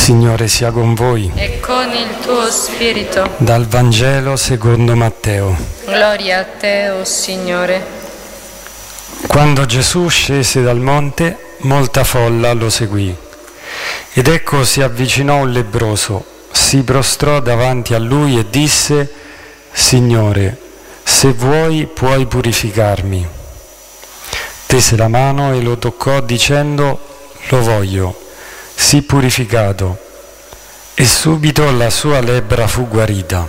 Signore sia con voi. E con il tuo spirito. Dal Vangelo secondo Matteo. Gloria a te, o Signore. Quando Gesù scese dal monte, molta folla lo seguì. Ed ecco si avvicinò un lebbroso, si prostrò davanti a lui e disse: Signore, se vuoi puoi purificarmi. Tese la mano e lo toccò dicendo: Lo voglio, sii purificato. E subito la sua lebbra fu guarita.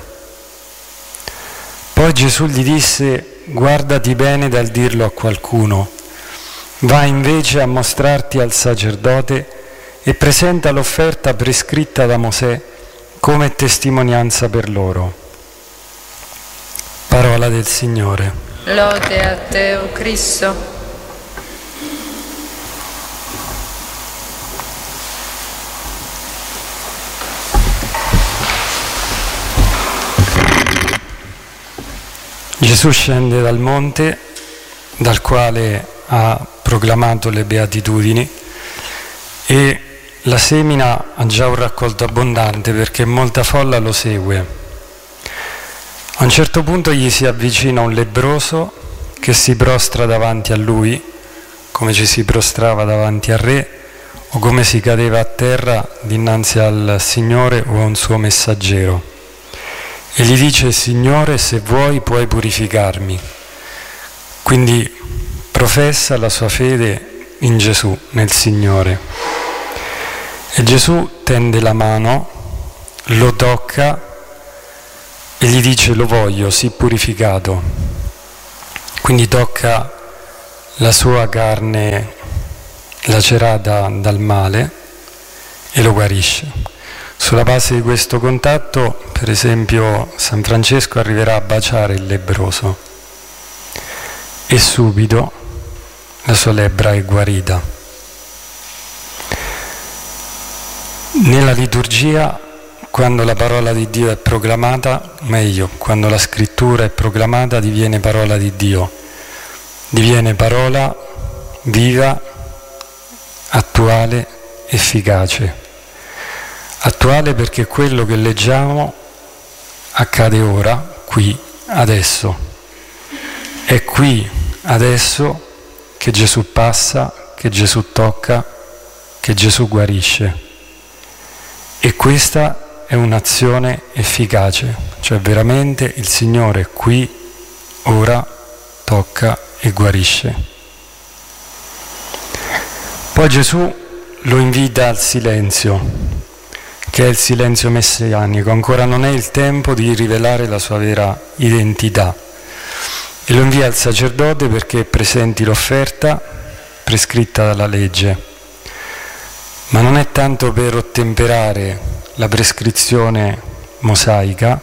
Poi Gesù gli disse: Guardati bene dal dirlo a qualcuno. Va invece a mostrarti al sacerdote e presenta l'offerta prescritta da Mosè come testimonianza per loro. Parola del Signore. Lode a te, o Cristo. Gesù scende dal monte dal quale ha proclamato le beatitudini e la semina ha già un raccolto abbondante perché molta folla lo segue. A un certo punto gli si avvicina un lebbroso che si prostra davanti a lui, come ci si prostrava davanti al re o come si cadeva a terra dinanzi al Signore o a un suo messaggero. E gli dice: Signore, se vuoi puoi purificarmi. Quindi professa la sua fede in Gesù, nel Signore. E Gesù tende la mano, lo tocca e gli dice: Lo voglio, sii purificato. Quindi tocca la sua carne lacerata dal male e lo guarisce. Sulla base di questo contatto, per esempio, San Francesco arriverà a baciare il lebbroso e subito la sua lebbra è guarita. Nella liturgia, quando la parola di Dio è proclamata, meglio, quando la scrittura è proclamata, diviene parola di Dio, diviene parola viva, attuale, efficace. Attuale perché quello che leggiamo accade ora, qui, adesso. È qui, adesso, che Gesù passa, che Gesù tocca, che Gesù guarisce. E questa è un'azione efficace, cioè veramente il Signore qui, ora, tocca e guarisce. Poi Gesù lo invita al silenzio, che è il silenzio messianico. Ancora non è il tempo di rivelare la sua vera identità. E lo invia al sacerdote perché presenti l'offerta prescritta dalla legge. Ma non è tanto per ottemperare la prescrizione mosaica,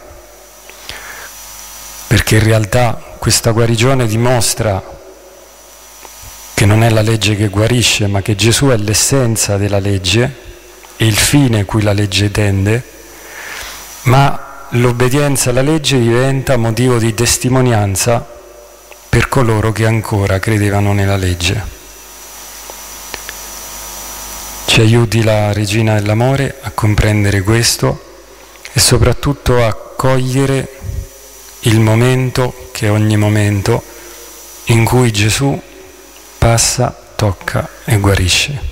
perché in realtà questa guarigione dimostra che non è la legge che guarisce, ma che Gesù è l'essenza della legge e il fine cui la legge tende, ma l'obbedienza alla legge diventa motivo di testimonianza per coloro che ancora credevano nella legge. Ci aiuti la Regina dell'Amore a comprendere questo e soprattutto a cogliere il momento, che è ogni momento, in cui Gesù passa, tocca e guarisce.